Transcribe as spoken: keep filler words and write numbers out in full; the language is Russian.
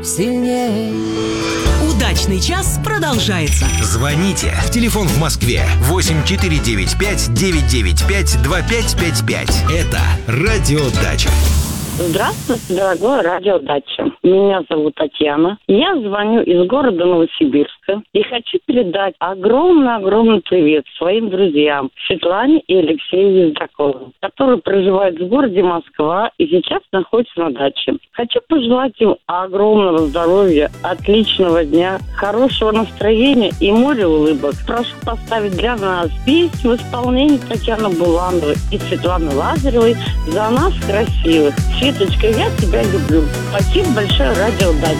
Сильней. Удачный час продолжается. Звоните. Телефон в Москве восемь четыре девять пять девять девять пять два пять пять пять. Это Радио Дача. Здравствуйте, дорогое Радио Дача. Меня зовут Татьяна. Я звоню из города Новосибирска и хочу передать огромный-огромный привет своим друзьям Светлане и Алексею Ездаковым, которые проживают в городе Москва и сейчас находятся на даче. Хочу пожелать им огромного здоровья, отличного дня, хорошего настроения и моря улыбок. Прошу поставить для нас песню в исполнении Татьяны Булановой и Светланы Лазаревой «За нас красивых». Светочка, я тебя люблю. Спасибо большое, Радио Дача.